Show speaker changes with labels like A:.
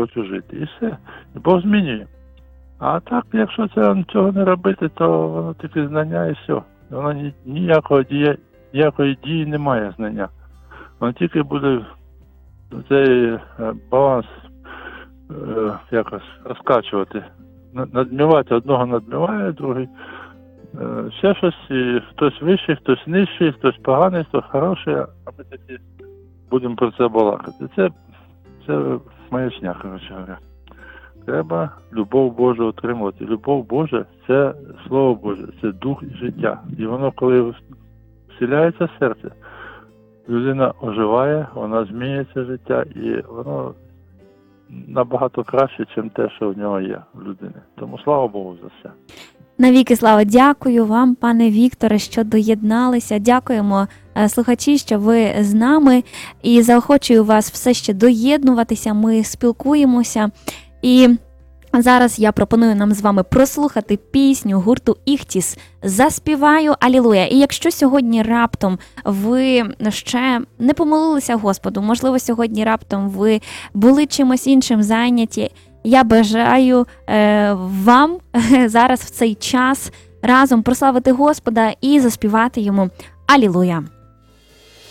A: хочу жити. І все. І Бог змінює. А так, якщо цього не робити, то воно тільки знання і все. Воно ніякої дії немає знання. Воно тільки буде цей баланс якось розкачувати. Надмівати, одного надміває, другий ще щось, і хтось вищий, хтось нижчий, хтось поганий, хтось хороший, а ми такі будемо про це балакати. Це маячня, коротше говоря. Треба любов Божу отримувати. Любов Божа – це Слово Боже, це дух і життя. І воно, коли вселяється в серце, людина оживає, вона змінюється життя, і воно набагато краще, ніж те, що в нього є, в людини. Тому слава Богу за все.
B: Навіки слава. Дякую вам, пане Вікторе, що доєдналися. Дякуємо, слухачі, що ви з нами. І заохочую вас все ще доєднуватися. Ми спілкуємося. І зараз я пропоную нам з вами прослухати пісню гурту «Іхтіс» «Заспіваю Алілуя». І якщо сьогодні раптом ви ще не помолилися Господу, можливо, сьогодні раптом ви були чимось іншим зайняті, я бажаю вам зараз в цей час разом прославити Господа і заспівати йому «Алілуя».